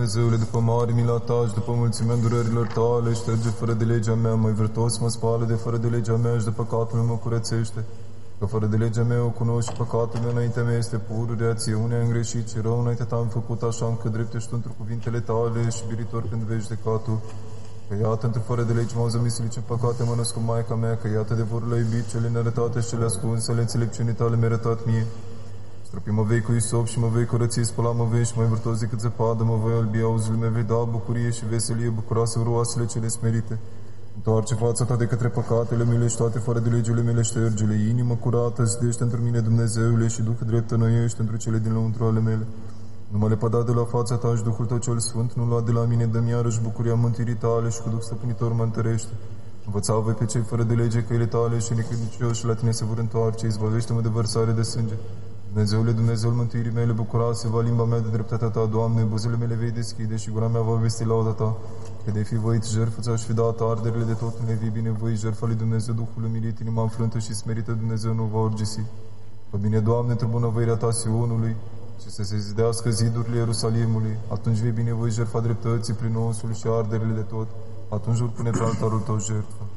Dumnezeule, după mare mila ta și după mulțimea durărilor tale, șterge fără de legea mea, mai vârtos mă spală de fără de legea mea și de păcatul meu mă curățește. Că fără de legea mea o cunosc și păcatul meu înaintea mea este pururea, ție unea am greșit și rău înaintea ta am făcut, așa încât drept ești într cuvintele tale și biritor când vezi judecatul. Că iată, într fără de legi m-au zămislit ce păcate mă născut Maica mea, că iată de vor la iubit cele nearătate și cele ascunse, ale înțelepciunii tale mi-a arătat mie. Stropi mă vei cu isop și mă vei curăți, spăla mă vei și mai vârtos decât zăpadă, mă voi albi, auzul meu vei da bucurie și veselie, bucuroase vroasele cele smerite. Întoarce fața ta de către păcatele mele și toate fără de legile mele ștergele, inimă curată, zidește într mine Dumnezeule și Duh drept înnoiește într cele din lăuntru ale mele. Nu mă lepăda de la fața ta și Duhul tău cel sfânt, nu lua de la mine, dă-mi iarăși bucuria mântuirii tale și cu Duh stăpânitor mă întărește. Învăța voi pe cei fără de lege căile tale și necredincioși și la tine se vor întoarce, izbăvește-mă de vărsare de sânge. Dumnezeule, Dumnezeul mântuirii mele, bucura-se va limba mea de dreptatea ta, Doamne, buzele mele vei deschide și gura mea va vesti lauda ta. Că de fi voit jertfă ți-aș fi dat arderile de tot în nevii binevoit, jertfa lui Dumnezeu, Duhul umilit, inima înfrântă și smerită, Dumnezeu nu va urgisi. Fă bine, Doamne, într-o bunăvoirea ta Sionului și să se zidească zidurile Ierusalimului, atunci vei binevoi jertfa dreptății prin osul și arderile de tot, atunci vor pune pe altarul tău jertfă.